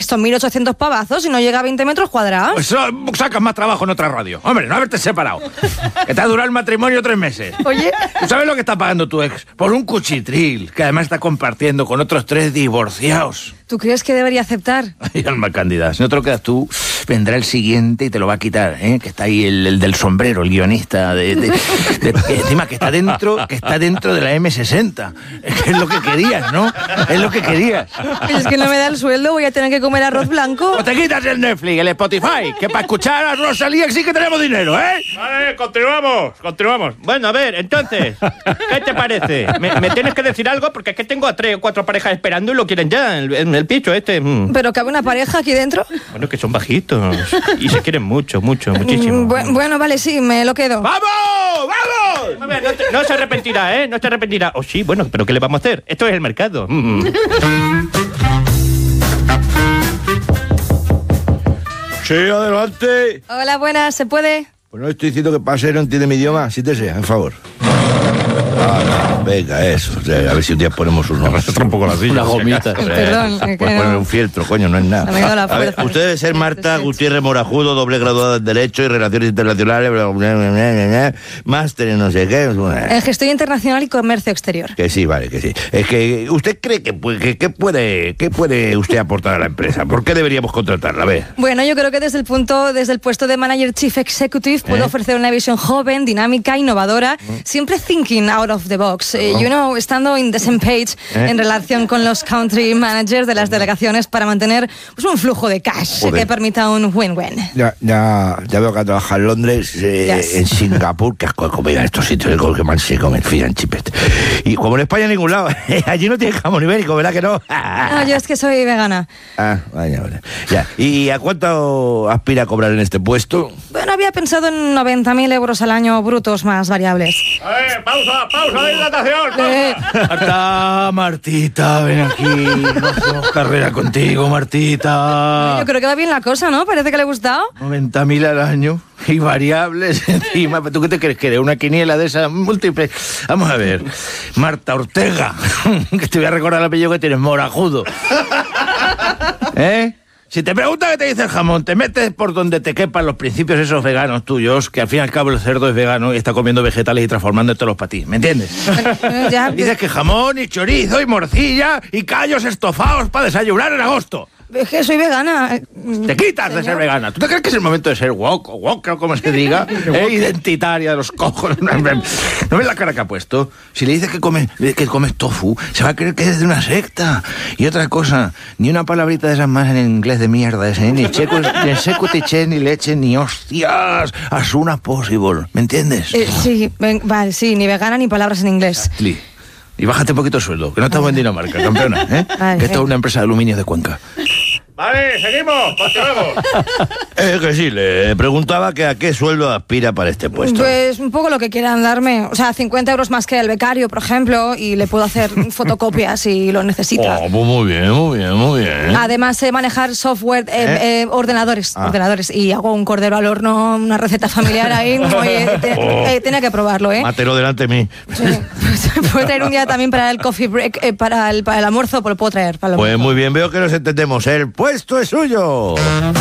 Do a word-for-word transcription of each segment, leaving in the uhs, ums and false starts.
son mil ochocientos pavazos y no llega a veinte metros cuadrados. Pues uh, sacas más trabajo en otra radio. Hombre, no haberte separado. Que te ha durado el matrimonio tres meses. Oye. ¿Tú sabes lo que está pagando tu ex? Por un cuchitril, que además está compartiendo con otros tres divorciados. ¿Tú crees que debería aceptar? Ay, alma cándida, si no te lo quedas tú, vendrá el siguiente y te lo va a quitar, ¿eh? Que está ahí el, el del sombrero, el guionista, de, de, de, de, encima que está dentro, que está dentro de la eme sesenta. Es que es lo que querías, ¿no? Es lo que querías. Es que no me da el sueldo, voy a tener que comer arroz blanco. O te quitas el Netflix, el Spotify, que para escuchar a Rosalía sí que tenemos dinero, ¿eh? Vale, continuamos, continuamos. Bueno, a ver, entonces, ¿qué te parece? Me, me tienes que decir algo porque es que tengo a tres o cuatro parejas esperando y lo quieren ya, el, el picho este. Mm. ¿Pero cabe una pareja aquí dentro? Bueno, que son bajitos y se quieren mucho, mucho, muchísimo. Bu- bueno, vale, sí, me lo quedo. ¡Vamos! ¡Vamos! A ver, no, te, no se arrepentirá, ¿eh? No se arrepentirá. Oh, sí, bueno, pero ¿qué le vamos a hacer? Esto es el mercado. Mm. Sí, adelante. Hola, buenas, ¿se puede? Pues no estoy diciendo que pase, no entiende mi idioma. Sí te sea, en favor. Ah, no, venga, eso. O sea, a ver si un día ponemos uno. Arrastra un poco la silla. Una gomita. Perdón, es que Puedes no. poner un fieltro, coño, no es nada. No me ha dado la A ver, fuerza. usted debe ser Marta Gutiérrez Morajudo, doble graduada en Derecho y Relaciones Internacionales, bla, bla, bla, bla, bla, bla, máster en no sé qué. En gestión internacional y comercio exterior. Que sí, vale, que sí. Es que, ¿usted cree que, pu- que, que puede, qué puede usted aportar a la empresa? ¿Por qué deberíamos contratarla? A ver. Bueno, yo creo que desde el punto, desde el puesto de Manager Chief Executive puedo ¿Eh? ofrecer una visión joven, dinámica, innovadora, siempre thinking out of the box. Eh, you know, estando in the same page ¿Eh? en relación con los country managers de las delegaciones para mantener pues, un flujo de cash Joder. que permita un win-win. Ya, ya, ya veo que ha trabajado en Londres, eh, Yes. en Singapur, que asco de comida en estos sitios, el que más se come, fish and chips. Y como en España en ningún lado, allí no tiene jamón ibérico, ¿verdad que no? No, yo es que soy vegana. Ah, vaya, vaya. Ya. ¿Y a cuánto aspira a cobrar en este puesto? Bueno, había pensado en noventa mil euros al año brutos más variables. A ver, pausa, pausa de hidratación. Eh, Marta, Martita, ven aquí. No hacemos carrera contigo, Martita. yo creo que va bien la cosa, ¿no? Parece que le ha gustado. noventa mil al año y variables encima. ¿Tú qué te crees que eres? ¿Una quiniela de esas múltiples? Vamos a ver. Marta Ortega, que te voy a recordar el apellido que tienes, Morajudo. ¿Eh? Si te pregunta qué te dice el jamón, te metes por donde te quepan los principios esos veganos tuyos, que al fin y al cabo el cerdo es vegano y está comiendo vegetales y transformándotelos para ti, ¿me entiendes? Eh, ya, Dices que jamón y chorizo y morcilla y callos estofados para desayunar en agosto. es que soy vegana. Te quitas de Señor. ser vegana. ¿Tú te crees que es el momento de ser woke o woke o como se diga? ¿Eh? Identitaria de los cojones. ¿No ves la cara que ha puesto? Si le dices que comes, que comes tofu, se va a creer que eres de una secta. Y otra cosa, ni una palabrita de esas más en inglés de mierda ese, ni checo, ni seco tiché, ni leche, ni hostias. As soon as possible. ¿Me entiendes? Eh, sí, ven- vale, sí, ni vegana ni palabras en inglés. Li. Y bájate un poquito el sueldo, que no estamos en Dinamarca, campeona, ¿eh? Vale, Que esto sí. es una empresa de aluminio de Cuenca. Vale, seguimos, continuamos. Eh, que sí, le preguntaba que a qué sueldo aspira para este puesto. Pues un poco lo que quieran darme. O sea, cincuenta euros más que el becario, por ejemplo, y le puedo hacer fotocopias si lo necesita. Oh, pues muy bien, muy bien, muy bien. Además, sé manejar software, eh, eh, ordenadores, Ah. ordenadores. Y hago un cordero al horno, una receta familiar ahí. Oye, te- Oh. eh, tenía que probarlo, ¿eh? Mátelo delante de mí. Sí. Puedo traer un día también para el coffee break, eh, para, el, para el almuerzo, pues lo puedo traer. Para el Pues almuerzo. muy bien, veo que nos entendemos. El puesto es suyo.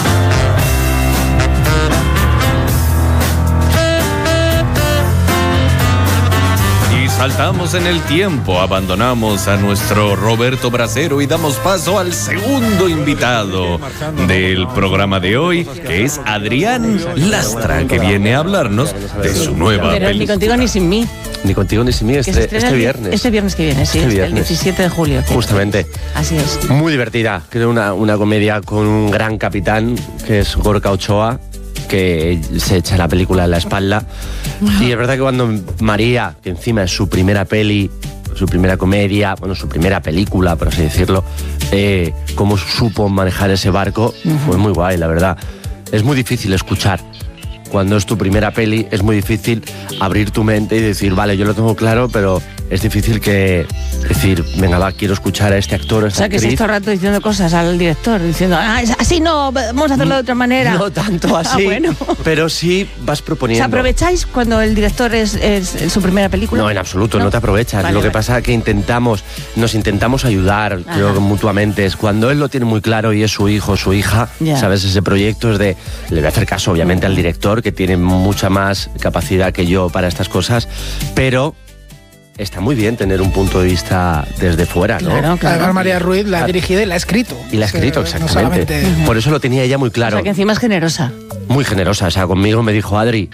Y saltamos en el tiempo, abandonamos a nuestro Roberto Bracero y damos paso al segundo invitado del programa de hoy, que es Adrián Lastra, que viene a hablarnos de su nueva Pero ni película. contigo ni sin mí. Ni contigo ni sin mí, Que se este, estrena este el- viernes. Este viernes que viene, sí. Este El viernes. diecisiete de julio. Justamente. Así es. Muy divertida. Creo una, una comedia con un gran capitán, que es Gorka Ochoa, que se echa la película en la espalda. Y es verdad que cuando María, que encima es su primera peli, su primera comedia, bueno, su primera película, por así decirlo, eh, cómo supo manejar ese barco, fue muy guay, la verdad. Es muy difícil escuchar. Cuando es tu primera peli, es muy difícil abrir tu mente y decir, vale, yo lo tengo claro, pero es difícil que decir, venga, va, quiero escuchar a este actor, a O esta sea, que actriz. estés todo el rato diciendo cosas al director, diciendo, ah, es así no, vamos a hacerlo de otra manera. No tanto así, Ah, bueno. pero sí vas ¿Os proponiendo. aprovecháis cuando el director es, es en su primera película? No, en absoluto, no, ¿No? te aprovechas. Vale, lo que vale. pasa es que intentamos, nos intentamos ayudar, Ajá. creo que mutuamente. Es cuando él lo tiene muy claro y es su hijo, su hija, Ya. ¿sabes? Ese proyecto es de, le voy a hacer caso obviamente al director, que tiene mucha más capacidad que yo para estas cosas, pero está muy bien tener un punto de vista desde fuera, ¿no? Claro, claro. Además, María Ruiz la ha dirigido y la ha escrito. Y la ha escrito, O sea, no exactamente. solamente- Por eso lo tenía ella muy O claro. sea, que encima es generosa. Muy generosa. O sea, conmigo me dijo, Adri,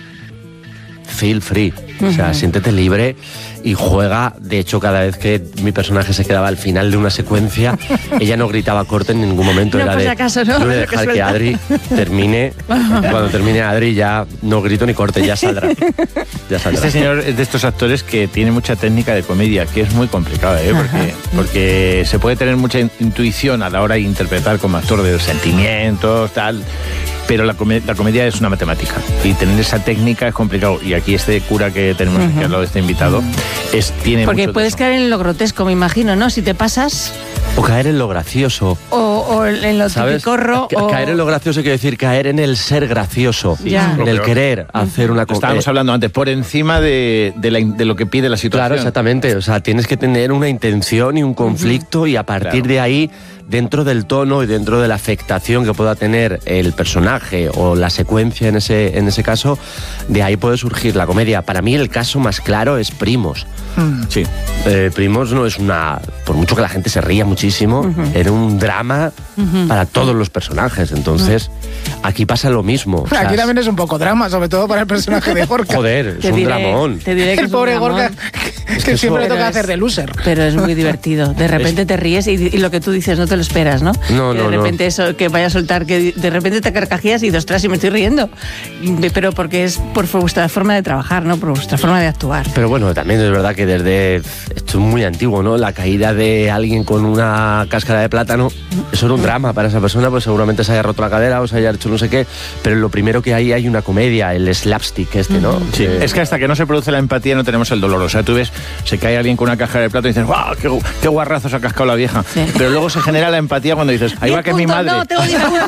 feel free. O sea, siéntete libre y juega. De hecho, cada vez que mi personaje se quedaba al final de una secuencia, ella no gritaba corte en ningún momento. No, Era por si de, acaso, ¿no? yo voy a Que dejar que suelta. Adri termine. Cuando termine Adri ya no grito ni corte, ya saldrá. Ya saldrá. Este señor es de estos actores que tiene mucha técnica de comedia, que es muy complicado, ¿eh? porque, porque se puede tener mucha in- intuición a la hora de interpretar como actor de los sentimientos, tal, pero la, come- la comedia es una matemática y tener esa técnica es complicado. Y aquí este cura que tenemos aquí al lado de este invitado es, tiene Porque mucho de puedes eso. caer en lo grotesco, me imagino, ¿no? Si te pasas, O caer en lo gracioso. o, o en lo ¿Sabes? tipicorro, Ca- o... Caer en lo gracioso quiere decir caer en el ser gracioso, Ya. en el querer hacer una cosa. Estábamos hablando antes, por encima de, de, la in- de lo que pide la situación. Claro, exactamente. O sea, tienes que tener una intención y un conflicto y a partir Claro. de ahí, dentro del tono y dentro de la afectación que pueda tener el personaje o la secuencia en ese, en ese caso, de ahí puede surgir la comedia. Para mí el caso más claro es Primos. Sí. Eh, Primos no es una... Por mucho que la gente se ría muchísimo, era un drama para todos los personajes. Entonces, aquí pasa lo mismo. O sea, Aquí también es un poco drama, sobre todo para el personaje de Gorka. Joder, es Te un diré- dramón. Te diré que El es un pobre dramón, Gorka, que, que siempre le eso- toca Pero hacer es- de loser. Pero es muy divertido. De repente te ríes y, y lo que tú dices no te lo esperas, ¿no? No, que no, de no. repente eso, que vaya a soltar, que de repente te carcajías y ostras, y me estoy riendo. Pero porque es por vuestra forma de trabajar, ¿no? Por vuestra forma de actuar. Pero bueno, también es verdad que desde... Esto es muy antiguo, ¿no? La caída de alguien con una cáscara de plátano, eso era un drama para esa persona, pues seguramente se haya roto la cadera o se haya hecho no sé qué, pero lo primero que hay hay una comedia, el slapstick este, ¿no? Sí, Eh, es que hasta que no se produce la empatía no tenemos el dolor. O sea, tú ves, se cae alguien con una caja de plato y dices, ¡guau! Qué, gu- qué guarrazo se ha cascado la vieja! Sí. Pero luego se genera la empatía cuando dices, ahí va que es mi madre. No, tengo diez puntos.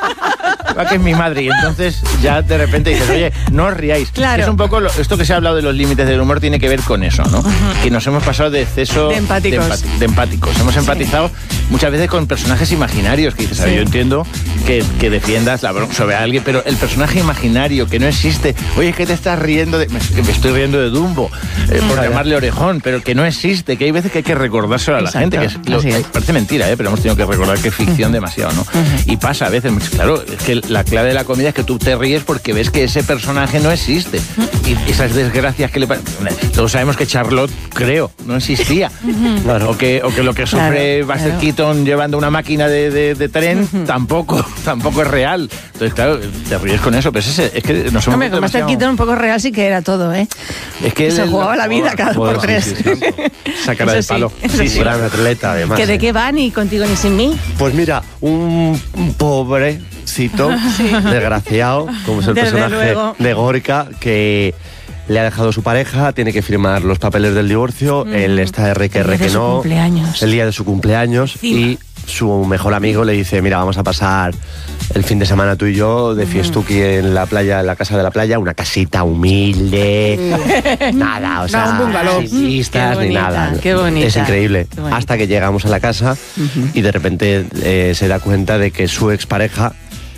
Va que es mi madre. Y entonces ya de repente dices, oye, no os riáis. Claro. Es un poco lo- esto que se ha hablado de los límites del humor tiene que ver con eso, ¿no? Que nos hemos pasado de exceso De empáticos. De, empati- de empáticos. Hemos empatizado muchas veces con personajes imaginarios que dices, a ver, Sí. yo entiendo que, que defiendas la broma sobre alguien, pero el personaje imaginario que no existe, oye, ¿qué te estás riendo de? Me, que me estoy riendo de Dumbo, eh, por llamarle orejón, pero que no existe, que hay veces que hay que recordárselo a la Exacto, gente, que es, lo- así es. parece mentira, ¿eh? Pero hemos tenido que recordar que es ficción demasiado, ¿no? Y pasa a veces, mucho- claro, es que la clave de la comedia es que tú te ríes porque ves que ese personaje no existe. Y esas desgracias que le pasan. Todos sabemos que Charlotte, creo, no existía. O, que, o que lo que sufre Claro, Buster claro. Keaton llevando una máquina de, de- de tren tampoco, tampoco es real. Entonces, claro, te ríes con eso, pero es, ese- es que nos hemos Hombre, vuelto como está demasiado- Keaton un poco real sí que era todo, ¿eh? Es que se él- jugaba la vida cada Joder, por sí, tres. sí, sí. Esa cara Eso de sí, palo. eso Sí, sí. sí. gran atleta, además. ¿Que de ¿eh? qué va ni contigo ni sin mí? Pues mira, un pobrecito, desgraciado, como es el Desde personaje luego. de Gorka, que le ha dejado su pareja, tiene que firmar los papeles del divorcio, él está R que El día R de que su no, cumpleaños. el día de su cumpleaños, Encima. y su mejor amigo le dice, mira, vamos a pasar el fin de semana tú y yo de fiestuki en la playa, en la casa de la playa, una casita humilde, nada, o sea, un bungalow. sin vistas Qué ni bonita, nada. qué bonita, Es increíble. qué bonita. Hasta que llegamos a la casa y de repente eh, se da cuenta de que su expareja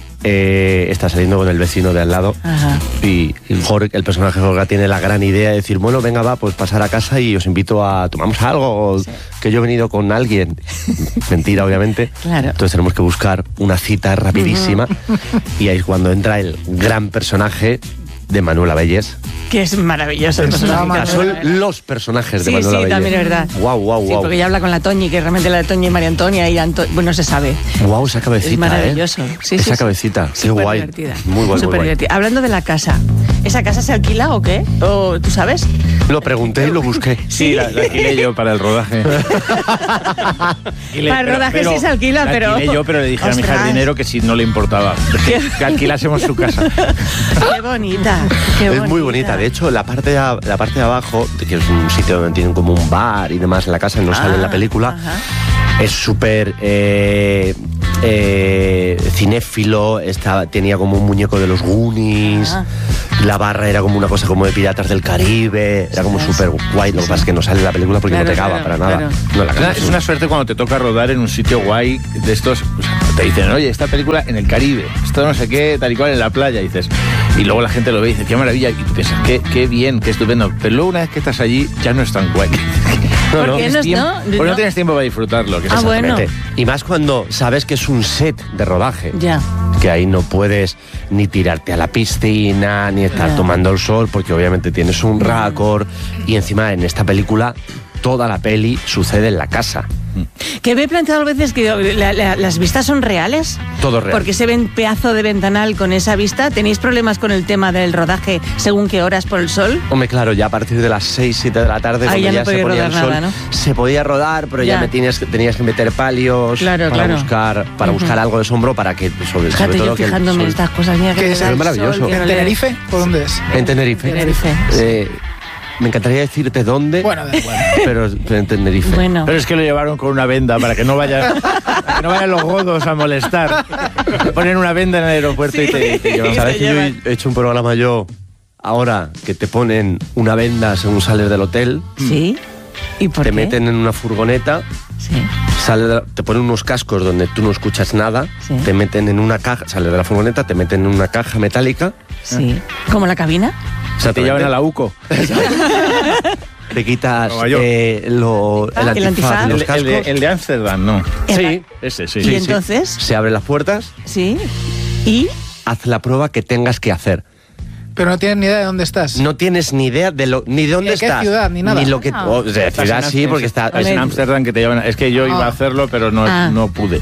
eh, está saliendo con el vecino de al lado. Ajá. Y y Jorge, el personaje Jorge tiene la gran idea de decir, bueno, venga, va, pues pasar a casa y os invito a tomamos algo, o que yo he venido con alguien. Mentira, obviamente. Claro. Entonces tenemos que buscar una cita rapidísima y ahí es cuando entra el gran personaje de Manuela Belles. Que es maravilloso el personaje. Manuela. Son los personajes de Sí, Manuela sí, Belles. también es verdad. Guau, guau, Sí, guau. porque ella habla con la Toñi, que realmente la Toñi es María Antonia y Anto... bueno, no se sabe. Guau, esa cabecita, Es maravilloso. ¿eh? Sí, esa sí, sí. cabecita, qué Súper guay. divertida. Muy guay, muy Súper guay. divertida. Hablando de la casa, ¿esa casa se alquila o qué? ¿O tú sabes? Lo pregunté y lo busqué. Sí, la, la alquilé yo para el rodaje. Y le- Para el rodaje sí se alquila, la pero- alquilé yo, pero le dije a mi Ostras. jardinero que si no le importaba, que, que alquilásemos su casa. Qué bonita. Qué Es muy bonita. De de hecho, la parte de, a- la parte de abajo, que es un sitio donde tienen como un bar y demás en la casa, no sale en la película, es súper eh, eh, cinéfilo, estaba, tenía como un muñeco de los Goonies, la barra era como una cosa como de Piratas del Caribe, era como súper guay. Lo que pasa es que no sale en la película porque Claro, no te acaba claro, para nada. claro. No, la Es una, casa es una suerte cuando te toca rodar en un sitio guay de estos. O sea, te dicen, oye, esta película en el Caribe, esto no sé qué, tal y cual en la playa, y dices. Y luego la gente lo ve y dice, qué maravilla, y tú piensas, qué, qué bien, qué estupendo. Pero luego una vez que estás allí, ya no es tan guay. ¿Por qué tienes no es- tiempo- no? porque no No. tienes tiempo para disfrutarlo. Que es Ah, bueno. exactamente. Y más cuando sabes que es un set de rodaje. Ya. Que ahí no puedes ni tirarte a la piscina, ni estar Ya. tomando el sol, porque obviamente tienes un récord. Y encima en esta película, toda la peli sucede en la casa. Que me he planteado a veces que la- la- las vistas son reales. Todo real. Porque se ven pedazo de ventanal con esa vista. ¿Tenéis problemas con el tema del rodaje según qué horas por el sol? Hombre, claro, ya a partir de las seis, siete de la tarde, Ahí cuando ya no ya, se podía ponía rodar el sol, nada, ¿no? se podía rodar, pero ya, Ya. me tenías, que- tenías que meter palios Claro, para claro. buscar para Ujú. buscar algo de sombro para que, sobre, sobre Fíjate, todo yo que el fijándome en sol- estas cosas. Mira que ¿Qué me es? da Es el maravilloso. sol, que no ¿En le- Tenerife? ¿Por dónde es? En Tenerife. Tenerife. Eh, me encantaría decirte dónde, Bueno, da igual. pero, pero en Tenerife. Bueno. Pero es que lo llevaron con una venda para que no vayan, para que no vayan los godos a molestar. Te ponen una venda en el aeropuerto y te, te llevan. ¿Sabes te que yo llevan. he hecho un programa yo ahora que te ponen una venda según sales del hotel? ¿Sí? ¿Y por Te qué? meten en una furgoneta, Sí. sale de la- te ponen unos cascos donde tú no escuchas nada, Sí. te meten en una caja, sales de la furgoneta, te meten en una caja metálica, Sí. ¿Como la cabina? o sea, Te llevan a la UCO. te quitas Nueva York. eh, lo, el, Ah, el antifaz, antifaz. los El, cascos, el de, el de Ámsterdam, no. sí, Ese, sí. ¿Y sí, sí. entonces? se abren las puertas, Sí. ¿Y? haz la prueba que tengas que hacer. Pero no tienes ni idea de dónde estás. No tienes ni idea de lo, ni de dónde de qué estás. ciudad, ni nada. Ni lo que, Ah. o sea, Estás ciudad en sí, Am- porque está... Es en Ámsterdam que te llevan. Es que yo iba a hacerlo, pero no, Ah. no pude.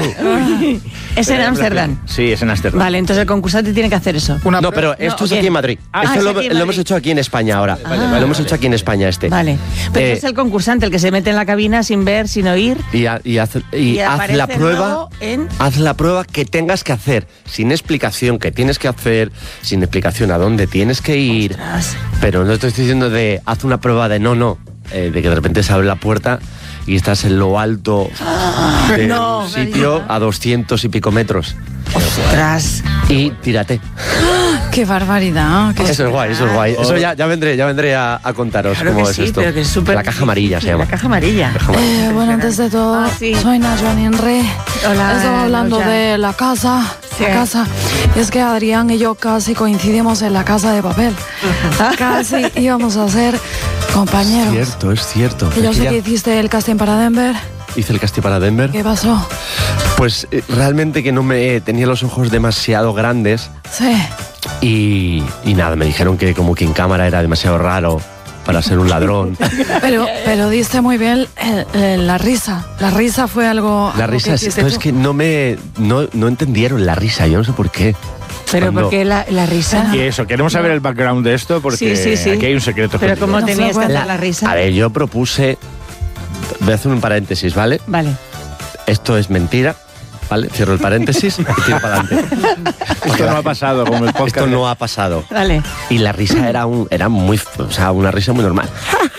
Es en Ámsterdam. Sí, es en Ámsterdam. Vale, entonces el concursante tiene que hacer eso. Una No, prueba- pero esto No, es ¿o aquí qué? en Madrid. Ah, esto es lo, aquí en lo hemos Madrid. hecho aquí en España ahora. Vale, lo vale, hemos hecho aquí en España este. Vale. Pero Eh, es el concursante el que se mete en la cabina sin ver, sin oír. Y, ha- y haz, y Y haz aparece la prueba. luego en- Haz la prueba que tengas que hacer, sin explicación que tienes que hacer, sin explicación a dónde tienes que ir. Ostras. Pero no te estoy diciendo de haz una prueba de no, no, eh, de que de repente se abre la puerta y estás en lo alto de no. un sitio a doscientos y pico metros. Ostras. Y tírate. Qué barbaridad. qué- Eso es guay, eso es guay. Eso ya, ya vendré, ya vendré a, a contaros Claro cómo que es sí, esto. pero que es súper La caja amarilla se difícil, llama. La caja amarilla. Eh, bueno, antes de todo, Ah, sí. soy Najwa Ninre. Hola, Estaba hablando Najwa. de la casa. Sí. La casa. Y es que Adrián y yo casi coincidimos en la casa de papel. Casi íbamos a ser compañeros. Cierto, es cierto. Que yo Es que sé ya que hiciste el casting para Denver. hice el casting para Denver. ¿Qué pasó? Pues eh, realmente que no me tenía los ojos demasiado grandes Sí. y, y nada, me dijeron que como que en cámara era demasiado raro para ser un ladrón. Pero, pero diste muy bien eh, eh, la risa. La risa fue algo. La algo risa que es, hiciste no, es tú. que no me no, no entendieron la risa, yo no sé por qué. Pero Cuando- ¿por qué la, la risa? Y eso, queremos saber el background de esto porque Sí, sí, sí. aquí hay un secreto. Pero escondido. ¿cómo No tenías fue tanta buena. la risa? A ver, yo propuse, voy a hacer un paréntesis, ¿vale? Vale. Esto es mentira, ¿vale? Cierro el paréntesis y tiro para adelante. Esto no ha pasado como el podcast. Esto no ha pasado. Vale. Y la risa era un era muy, o sea, una risa muy normal.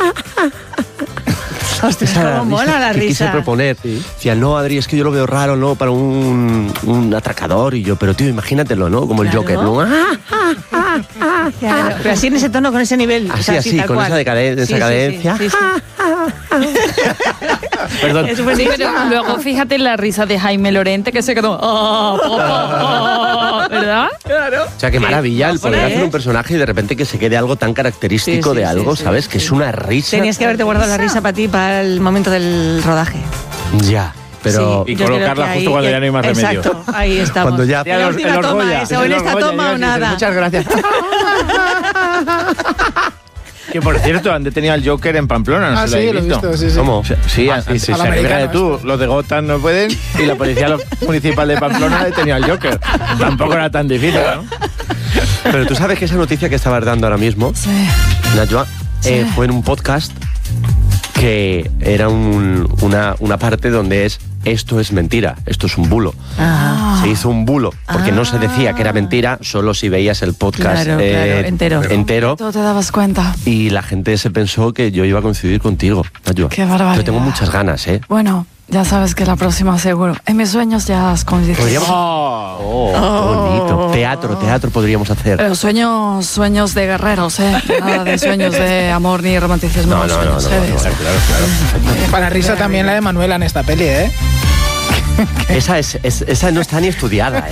Ostras, Esa era cómo mola la que quise risa. proponer. Decía, no, Adri, es que yo lo veo raro, ¿no? Para un, un atracador. Y yo, pero tío, imagínatelo, ¿no? Como el Claro. Joker, ¿no? Claro, pero así en ese tono, con ese nivel. o Así, sea, así, tal con cual. esa decade- esa Sí, sí, cadencia. sí, sí, sí. Perdón. Es buenísimo. Pero luego fíjate en la risa de Jaime Lorente que se quedó. "Ah, papá", ¿verdad? Claro. O sea, qué maravilla el poder Joder, hacer ¿eh? un personaje y de repente que se quede algo tan característico Sí, sí, de sí, algo, sí, ¿sabes? sí. Que es una risa. Tenías que haberte guardado la risa para ti, para el momento del rodaje. Ya, pero... Sí, Y yo creo colocarla que justo ahí- cuando ya no hay más remedio. Exacto, ahí estamos. Cuando ya- La última El toma Orgoya, esa, o en el esta Orgoya, toma ya o ves, dices, nada. Muchas gracias. Que por cierto, han detenido al Joker en Pamplona, no Ah, sé sí, si lo he visto, sí, sí. ¿Cómo? Sí, sí, Ah, an- sí, antes- sí, Al o sea, que americano, fíjate tú, los de Gotham no pueden y la policía lo- municipal de Pamplona ha detenido al Joker. Tampoco era tan difícil, ¿no? Pero tú sabes que esa noticia que estabas dando ahora mismo, Sí. Najwa, eh, Sí. fue en un podcast que era un- una, una parte donde es esto es mentira, esto es un bulo. Ah. O se hizo un bulo, porque no se decía que era mentira, solo si veías el podcast Claro, eh, claro, entero. entero. Tú te dabas cuenta. Y la gente se pensó que yo iba a coincidir contigo, Ayuda. Qué barbaridad. Yo tengo muchas ganas, ¿eh? Bueno, ya sabes que la próxima seguro. En mis sueños ya has coincidido. Podríamos... Oh, qué bonito. Teatro, teatro podríamos hacer. Pero sueños, sueños de guerreros, ¿eh? Nada de sueños de amor ni romanticismo. No, no, no, no, sueños no, heavy. no, claro, claro. Para risa también la de Manuela en esta peli, ¿eh? Esa, es, es- esa no está ni estudiada,